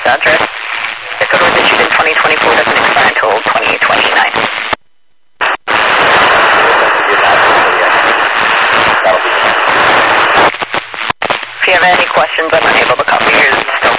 Address. The code was issued in 2024, doesn't expire until 2029. If you have any questions, I'm unable to copy yours. Still